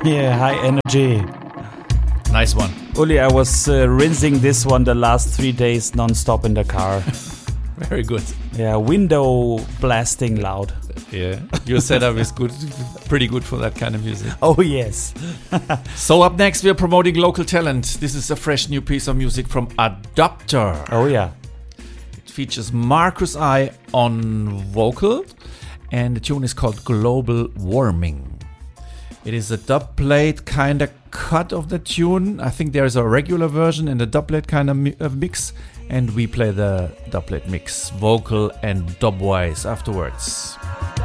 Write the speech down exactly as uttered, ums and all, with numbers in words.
Yeah, high energy. Nice one. Uli, I was uh, rinsing this one the last three days non-stop in the car. Very good. Yeah, window blasting loud. Yeah, your setup is good, pretty good for that kind of music. Oh, yes. So up next, we are promoting local talent. This is a fresh new piece of music from Adopter. Oh, yeah. It features Marcus I on vocal, and the tune is called Global Warming. It is a dubplate kind of cut of the tune. I think there is a regular version and a dubplate kind of mi- uh, mix, and we play the dubplate mix, vocal and dubwise afterwards.